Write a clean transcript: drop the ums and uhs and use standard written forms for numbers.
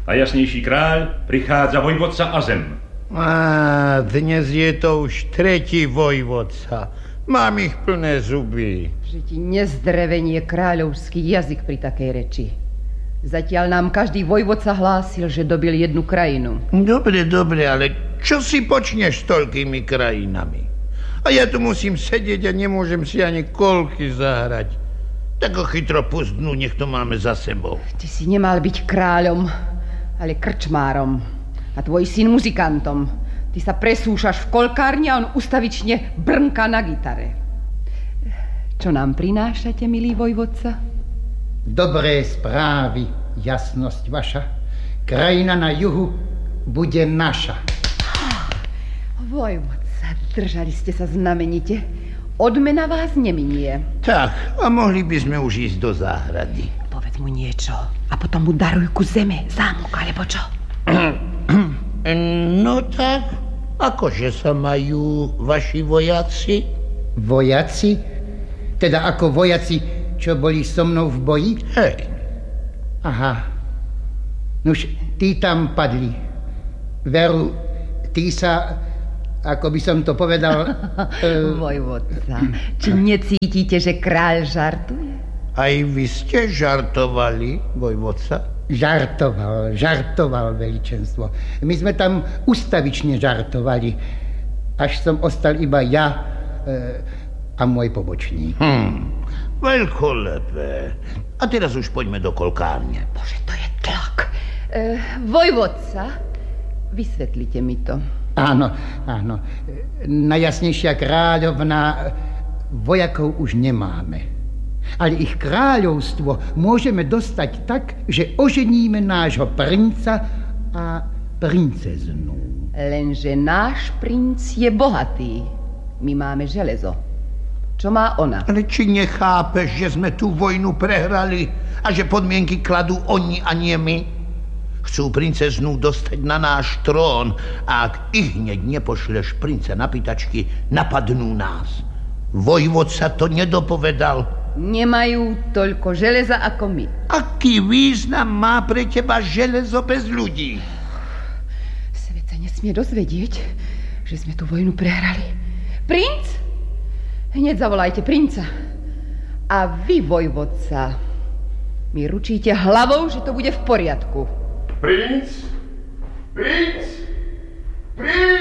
a jasnejší kráľ prichádza vojvodca a zem. Dnes je to už tretí vojvodca. Mám ich plné zuby. Že ti nezdrevenie kráľovský jazyk pri takej reči. Zatiaľ nám každý vojvodca hlásil, že dobil jednu krajinu. Dobre, ale čo si počneš s toľkými krajinami? A ja tu musím sedieť a nemôžem si ani kolky zahrať. Tak ho chytro pustnú, nech to máme za sebou. Ty si nemal byť kráľom, ale krčmárom. A tvoj syn muzikantom. Ty sa presúšaš v kolkárni a on ustavične brnká na gitare. Čo nám prinášate, milý vojvodca? Dobré správy, jasnosť vaša. Krajina na juhu bude naša. Vojvodca, držali ste sa znamenite. Odmena vás neminie. Tak, a mohli by sme už ísť do záhrady. Povedz mu niečo a potom mu daruj ku zeme, zámok alebo čo? No tak, akože sa majú vaši vojaci? Vojaci? Teda ako vojaci, čo boli so mnou v boji? Hej. Aha. Nuž, tí tam padli. Veru, tí sa, ako by som to povedal... Vojvodca, či necítite, že kráľ žartuje? Aj vy ste žartovali, vojvodca? Žartoval, veličenstvo. My sme tam ustavične žartovali, až som ostal iba ja a môj pobočník. Veľkolepé. A teraz už poďme do kolkárne. Bože, to je tlak. Vojvodca, vysvetlite mi to. Áno. Najjasnejšia kráľovna, vojakov už nemáme. Ale ich kráľovstvo môžeme dostať tak, že oženíme nášho princa a princeznu. Lenže náš princ je bohatý. My máme železo. Čo má ona? Ale či nechápeš, že sme tú vojnu prehrali a že podmienky kladú oni a nie my? Chcú princeznu dostať na náš trón a ak ich hneď nepošleš princa na pýtačky, napadnú nás. Vojvodca to nedopovedal. Nemajú toľko železa ako my. Aký význam má pre teba železo bez ľudí? Svet sa nesmie dozvedieť, že sme tú vojnu prehrali. Princ? Hneď zavolajte princa. A vy, vojvodca, mi ručíte hlavou, že to bude v poriadku. Princ? Princ? Princ?